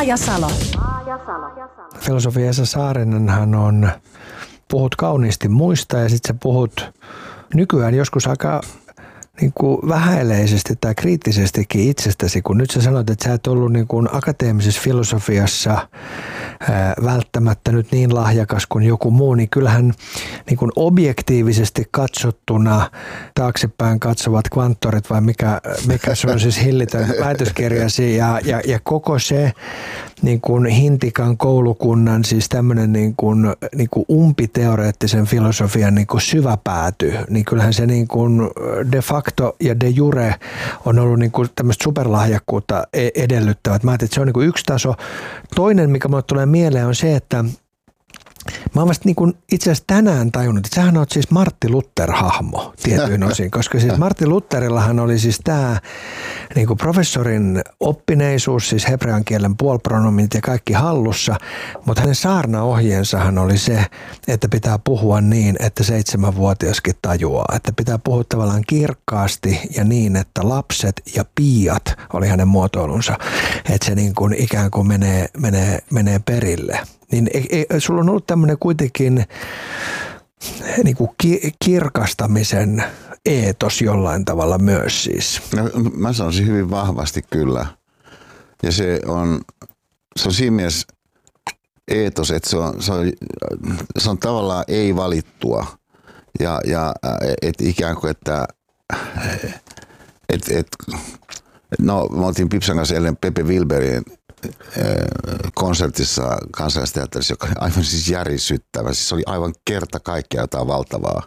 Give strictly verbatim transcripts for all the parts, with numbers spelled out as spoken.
Maa ja Salo. Filosofi Esa Saarinenhan on, puhut kauniisti muista ja sitten sä puhut nykyään joskus aika niin kuin vähäileisesti tai kriittisestikin itsestäsi, kun nyt sä sanoit, että sä et ollut niin kuin akateemisessa filosofiassa ää, välttämättä nyt niin lahjakas kuin joku muu, niin kyllähän niin kuin objektiivisesti katsottuna taaksepäin katsovat kvanttorit vai mikä, mikä se on siis hillitön väitöskirjasi ja, ja, ja koko se niin kuin Hintikan koulukunnan siis tämmöinen niin kuin, niin kuin umpiteoreettisen filosofian niin kuin syväpääty, niin kyllähän se niin kuin de facto ja de jure on ollut niin kuin tämmöistä superlahjakkuutta edellyttävät. Mä ajattelin, että se on niin kuin yksi taso. Toinen, mikä mulle tulee mieleen, on se, että mä oon vasta niin kuin itse asiassa tänään tajunnut, että sähän oot siis Martti Luther-hahmo tietyin osin, koska siis Martti Lutherillahan oli siis tämä niin kuin professorin oppineisuus, siis hebrean kielen puolipronomit ja kaikki hallussa, mutta hänen saarnaohjeensahan oli se, että pitää puhua niin, että seitsemänvuotiaskin tajuaa, että pitää puhua tavallaan kirkkaasti ja niin, että lapset ja piiat oli hänen muotoilunsa, että se niin kuin ikään kuin menee, menee, menee perille. Niin ei, ei, sulla on ollut tämmöinen kuitenkin niin kuin ki, kirkastamisen eetos jollain tavalla myös siis. No, mä sanoisin hyvin vahvasti kyllä. Ja se on, se on siinä mielessä eetos, että se on, se on, se on tavallaan ei valittua. Ja, ja et ikään kuin, että et, et, no me oltiin Pipsan kanssa eilen Pepe Wilberin konsertissa Kansallisteatterissa, joka oli aivan siis järisyttävä. Siis se oli aivan kerta kaikkea jotain valtavaa.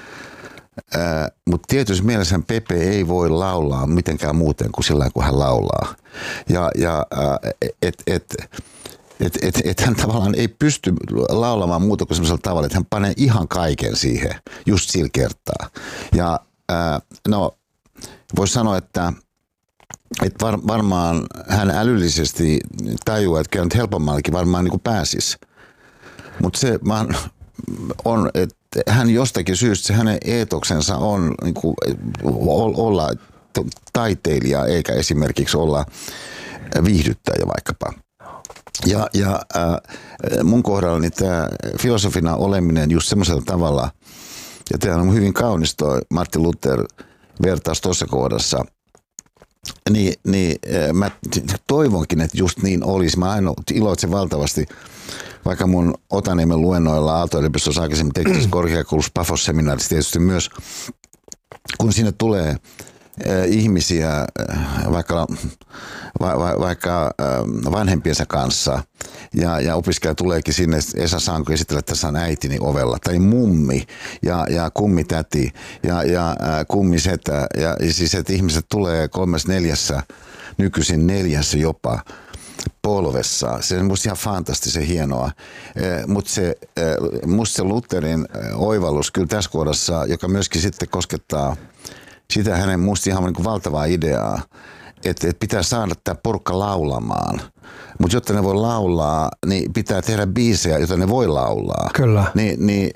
Mutta tietysti mielessä Pepe ei voi laulaa mitenkään muuten kuin sillä kun hän laulaa. Ja, ja et, et, et, et, et hän tavallaan ei pysty laulamaan muuta kuin sellaisella tavalla, että hän panee ihan kaiken siihen just sillä kertaa. Ja no, voisi sanoa, että Että var, varmaan hän älyllisesti tajuaa, että nyt helpommallakin varmaan niin kuin pääsisi. Mutta se vaan on, että hän jostakin syystä, se hänen eetoksensa on niin kuin olla taiteilija eikä esimerkiksi olla viihdyttäjä vaikkapa. Ja, ja äh, mun kohdalla niin tämä filosofina oleminen just semmoisella tavalla, ja tämä on hyvin kaunis toi Martti Luther vertaus tuossa kohdassa. Niin, niin mä toivonkin, että just niin olisi. Mä aina iloitsen valtavasti, vaikka mun Otaniemen luennoilla Aalto-yliopistossa aikaisemmin teknisessä korkeakoulussa Pafos-seminaarissa tietysti myös, kun sinne tulee äh, ihmisiä äh, vaikka, va, va, vaikka äh, vanhempiensa kanssa ja, ja opiskelija tuleekin sinne, Esa saanko esitellä, että tässä on äitini ovella, tai mummi ja, ja kummitäti ja, ja äh, kummisetä ja, ja siis, että ihmiset tulee kolmes neljässä, nykyisin neljässä jopa polvessa. Se on musta ihan fantastisen hienoa, eh, mutta se, eh, musta se Lutherin eh, oivallus kyllä tässä kohdassa, joka myöskin sitten koskettaa sitä hänen musta ihan niin kuin valtavaa ideaa, että, että pitää saada tämä porukka laulamaan. Mutta jotta ne voi laulaa, niin pitää tehdä biisejä, joita ne voi laulaa. Kyllä. Niin, niin,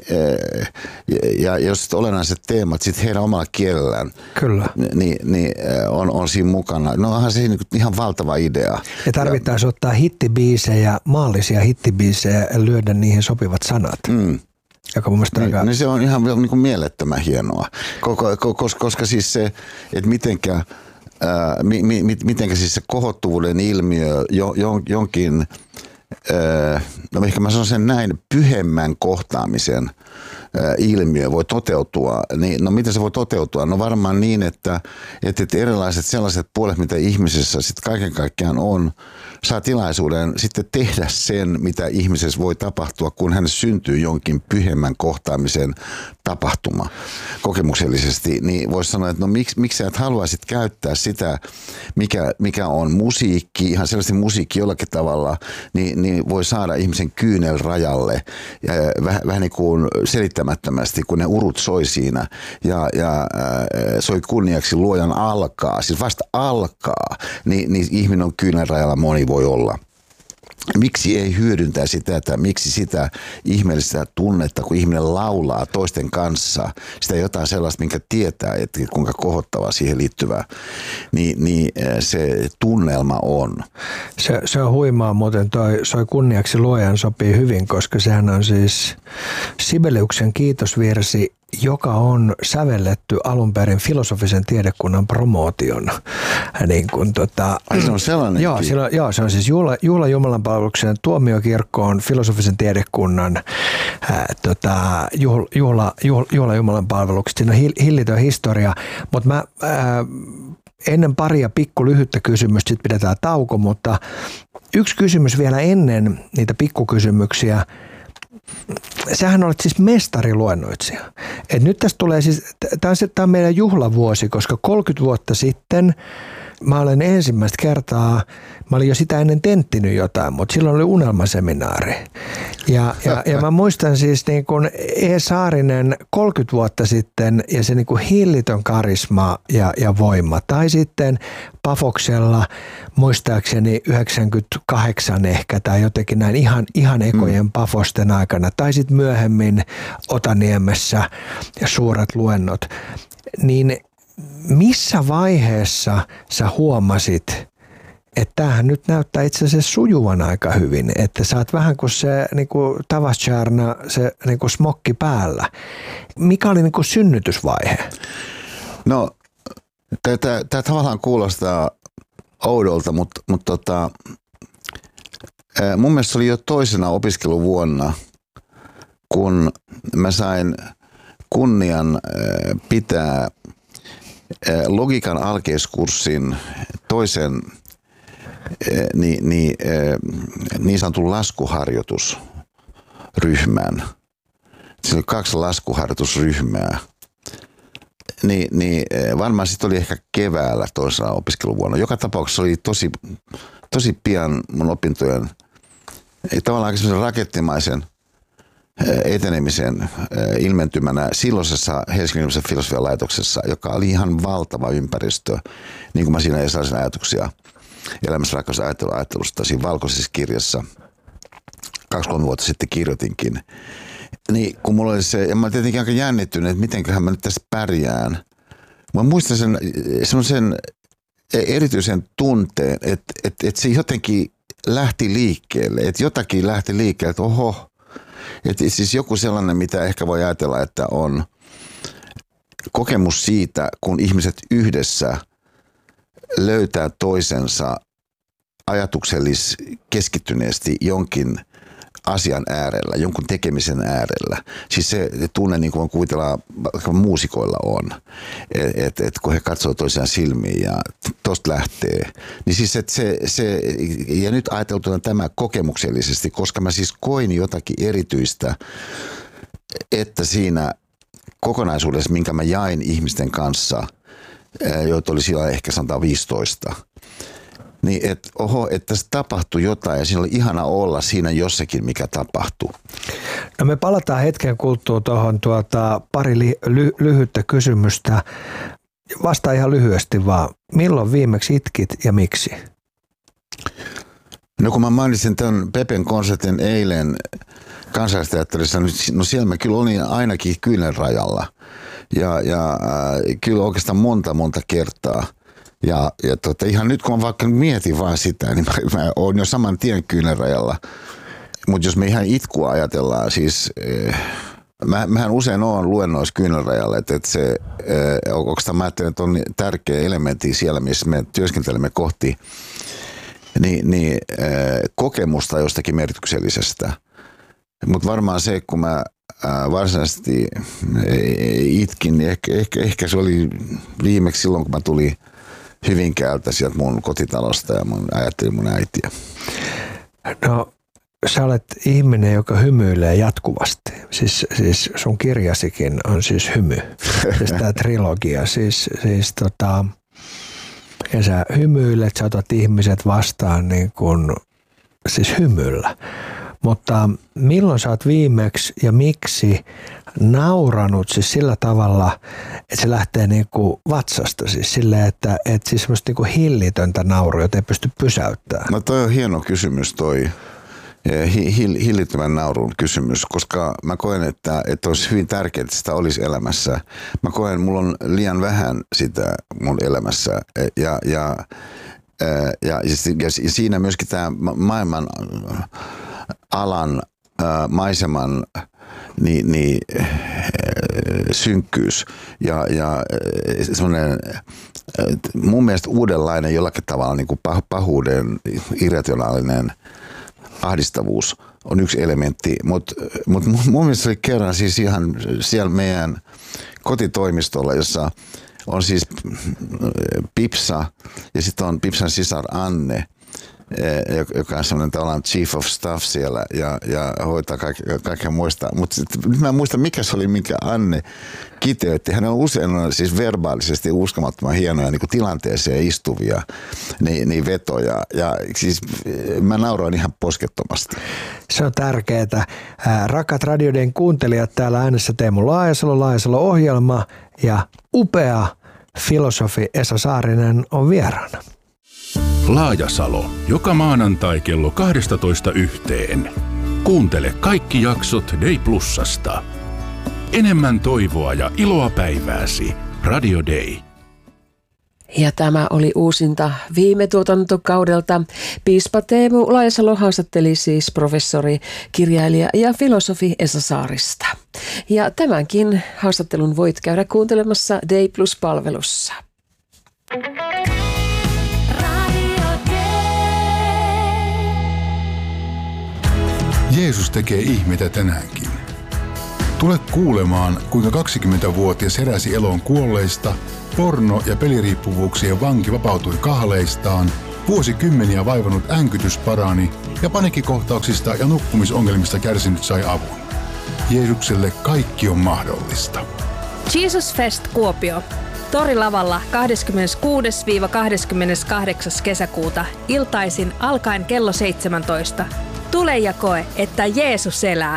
ja jos olennaiset teemat sitten heidän omalla kielellään Kyllä. Niin, niin on, on siinä mukana. No onhan se ihan valtava idea. Ja tarvittaisiin ottaa hittibiisejä, maallisia hittibiisejä ja lyödä niihin sopivat sanat. Mm. Joka mun mielestä niin, aika... niin se on ihan niin kuin mielettömän hienoa, koska, koska siis se, että mitenkä Ää, mi, mi, mitenkä siis se kohottuvuuden ilmiö jo, jo, jonkin, ää, no ehkä mä sanon sen näin, pyhemmän kohtaamisen ää, ilmiö voi toteutua. Niin, no miten se voi toteutua? No varmaan niin, että, että erilaiset sellaiset puolet, mitä ihmisessä sitten kaiken kaikkiaan on, saa tilaisuuden sitten tehdä sen, mitä ihmisessä voi tapahtua, kun hän syntyy jonkin pyhemmän kohtaamisen tapahtuma kokemuksellisesti, niin voisi sanoa, että no miksi, miksi sä et haluaisit käyttää sitä, mikä, mikä on musiikki, ihan selvästi musiikki jollakin tavalla, niin, niin voi saada ihmisen kyynel rajalle ja vähän, vähän niin kuin selittämättömästi, kun ne urut soi siinä ja, ja äh, soi kunniaksi luojan alkaa, siis vasta alkaa, niin, niin ihminen on kyynel rajalla, moni voi olla. miksi ei hyödyntää sitä, että miksi sitä ihmeellistä tunnetta, kun ihminen laulaa toisten kanssa, sitä jotain sellaista, minkä tietää, että kuinka kohottavaa siihen liittyvää, niin, niin se tunnelma on. Se, se on huimaa muuten, toi soi kunniaksi luojan sopii hyvin, koska sehän on siis Sibeliuksen kiitosvirsi, joka on sävelletty alun perin filosofisen tiedekunnan promootion. Niin kuin tota, Ai se on sellainen? Joo, sillä, joo, se on siis juhla, juhla Jumalanpalveluksen tuomiokirkkoon filosofisen tiedekunnan ää, tota, juhla, juhla, juhla, juhla Jumalanpalvelukset. Siinä on hillitön historia, mutta mä ää, ennen paria pikku lyhyttä kysymystä, sitten pidetään tauko, mutta yksi kysymys vielä ennen niitä pikkukysymyksiä. Sähän olet siis mestariluennoitsija. Et nyt tästä tulee siis, tämä on, on meidän juhlavuosi, koska kolmekymmentä vuotta sitten mä olen ensimmäistä kertaa, mä olin jo sitä ennen tenttinyt jotain, mutta silloin oli unelmaseminaari. Ja, ja, ja mä muistan siis niin kuin E. Saarinen kolmekymmentä vuotta sitten ja se niin kuin hillitön karisma ja, ja voima. Tai sitten Pafoksella muistaakseni yhdeksänkymmentäkahdeksan ehkä tai jotenkin näin ihan, ihan ekojen mm. Pafosten aikana. Tai sitten myöhemmin Otaniemessä ja suuret luennot. Niin missä vaiheessa sä huomasit, että tämähän nyt näyttää itse asiassa sujuvan aika hyvin, että sä oot vähän kuin se niin kuin Tavastjarna, se niin kuin smokki päällä. Mikä oli niin kuin synnytysvaihe? No, tämä tavallaan kuulostaa oudolta, mutta, mutta tota, mun mielestä se oli jo toisena opiskeluvuonna, kun mä sain kunnian pitää logiikan alkeiskurssin toisen niin, niin, niin sanotun laskuharjoitusryhmän. Siinä oli kaksi laskuharjoitusryhmää. Niin, niin varmaan sitten oli ehkä keväällä toisena opiskeluvuonna. Joka tapauksessa oli tosi, tosi pian mun opintojen tavallaan aika semmoisen rakettimaisen etenemisen ilmentymänä silloisessa Helsingin filosofian laitoksessa, joka oli ihan valtava ympäristö, niin kuin mä siinä Esalaisen ajatuksia elämässä rakkaus ajattelusta siinä valkoisessa kirjassa kaksi kolme vuotta sitten kirjoitinkin. Niin kun mulla oli se, ja mä tietenkin aika jännittynyt, että mitenköhän mä nyt tässä pärjään. Mä muistan sen semmoisen erityisen tunteen, että, että, että se jotenkin lähti liikkeelle, että jotakin lähti liikkeelle, että oho, että siis joku sellainen, mitä ehkä voi ajatella, että on kokemus siitä, kun ihmiset yhdessä löytää toisensa ajatuksellis keskittyneesti jonkin asian äärellä, jonkun tekemisen äärellä. Siis se tunne, niin kuin kuvitellaan muusikoilla on, että et, et kun he katsoo toisiaan silmiin ja tosta lähtee. Niin siis että se, se, ja nyt ajateltuna tämä kokemuksellisesti, koska mä siis koin jotakin erityistä, että siinä kokonaisuudessa, minkä mä jain ihmisten kanssa, joita oli silloin ehkä sanotaan viisitoista, niin että oho, että tässä tapahtui jotain ja siinä oli ihana olla siinä jossakin, mikä tapahtui. No me palataan hetken kuluttua tuohon tuota, pari li, ly, lyhyttä kysymystä. Vastaa ihan lyhyesti vaan. Milloin viimeksi itkit ja miksi? No kun mä mainitsin tämän Pepen konsertin eilen Kansallisteatterissa, no siellä mä kyllä olin ainakin kyynelrajalla. Ja, ja äh, kyllä oikeastaan monta monta kertaa. Ja, ja tota, ihan nyt kun mä vaikka mietin vaan sitä, niin mä, mä oon jo saman tien kyynelrajalla. Mutta jos me ihan itkua ajatellaan, siis eh, mä, mähän usein oon luennoissa kyynelrajalla, että et se, eh, onko mä ajattelen, että on tärkeä elementti siellä, missä me työskentelemme kohti niin, niin, eh, kokemusta jostakin merkityksellisestä. Mutta varmaan se, kun mä äh, varsinaisesti itkin, niin ehkä, ehkä, ehkä se oli viimeksi silloin, kun mä tulin Hyvinkäältä sieltä mun kotitalosta ja mun ajattelin mun äitiä. No sä olet ihminen, joka hymyilee jatkuvasti. Siis, siis sun kirjasikin on siis hymy. Siis tää trilogia. Siis, siis tota, ja sä hymyilet, sä otat ihmiset vastaan niin kuin, siis hymyllä. mutta milloin sä oot viimeksi ja miksi nauranut siis sillä tavalla, että se lähtee niin kuin vatsasta siis silleen, että, että siis semmoista niin kuin hillitöntä naurua, jota ei pysty pysäyttämään? No toi on hieno kysymys toi. Hillittömän naurun kysymys, koska mä koen, että, että olisi hyvin tärkeää, että sitä olisi elämässä. Mä koen, mulla on liian vähän sitä mun elämässä ja, ja, ja, ja, ja siinä myöskin tämä maailman alan maiseman niin, niin, synkkyys ja, ja semmoinen mun mielestä uudenlainen jollakin tavalla niin kuin pahuuden irrationaalinen ahdistavuus on yksi elementti, mutta mut mun mielestä oli kerran siis ihan siellä meidän kotitoimistolla, jossa on siis Pipsa ja sitten on Pipsan sisar Anne, joka on sellainen tavallaan chief of staff siellä ja, ja hoitaa kaikkea, kaikkea muista. Mutta nyt mä en muista, mikä se oli, minkä Anne kiteytti. Hän on usein siis verbaalisesti uskomattoman hienoja niin kuin tilanteeseen istuvia niin, niin vetoja. Ja siis mä nauroin ihan poskettomasti. Se on tärkeää. Rakkaat radioiden kuuntelijat, täällä äänessä Teemu Laajasalo, Laajasalo-ohjelma ja upea filosofi Esa Saarinen on vieraana. Laajasalo, joka maanantai kello kaksitoista yhteen. Kuuntele kaikki jaksot Day Plusasta. Enemmän toivoa ja iloa päivääsi. Radio Day. Ja tämä oli uusinta viime tuotantokaudelta. Piispa Teemu Laajasalo haastatteli siis professori, kirjailija ja filosofi Esa Saarista. Ja tämänkin haastattelun voit käydä kuuntelemassa Day Plus-palvelussa. Jeesus tekee ihmeitä tänäänkin. Tule kuulemaan, kuinka kaksikymmentävuotias heräsi eloon kuolleista, porno- ja peliriippuvuuksien vanki vapautui kahleistaan, vuosikymmeniä vaivannut änkytys parani ja paniikkikohtauksista ja nukkumisongelmista kärsinyt sai avun. Jeesukselle kaikki on mahdollista. Jesus Fest Kuopio. Torilavalla kahdeskymmeneskuudes kahdeskymmeneskahdeksas kesäkuuta iltaisin alkaen kello seitsemäntoista. Tule ja koe, että Jeesus elää.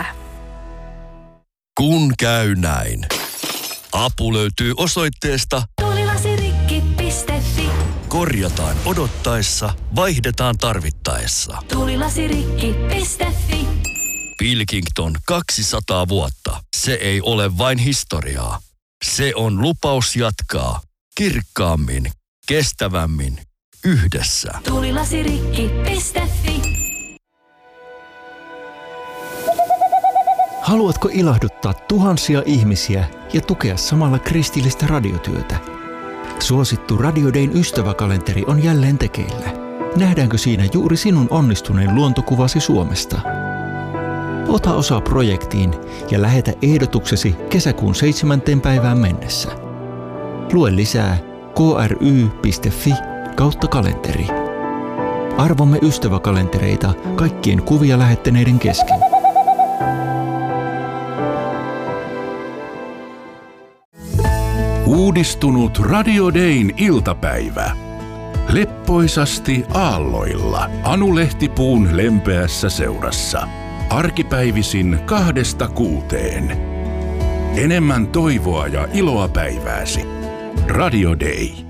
Kun käy näin. Apu löytyy osoitteesta tulilasirikki piste fi. Korjataan odottaessa, vaihdetaan tarvittaessa. tulilasirikki piste fi. Pilkington kaksisataa vuotta. Se ei ole vain historiaa. Se on lupaus jatkaa kirkkaammin, kestävämmin, yhdessä. tulilasirikki piste fi. Haluatko ilahduttaa tuhansia ihmisiä ja tukea samalla kristillistä radiotyötä? Suosittu Radio Dayn ystäväkalenteri on jälleen tekeillä. Nähdäänkö siinä juuri sinun onnistuneen luontokuvasi Suomesta? Ota osaa projektiin ja lähetä ehdotuksesi kesäkuun seitsemänteen päivään mennessä. Lue lisää k r y piste f i kautta kalenteri. Arvomme ystäväkalentereita kaikkien kuvia lähettäneiden kesken. Uudistunut Radio Dayn iltapäivä. Leppoisasti aalloilla Anu Lehtipuun lempeässä seurassa. Arkipäivisin kahdesta kuuteen. Enemmän toivoa ja iloa päivääsi. Radio Day.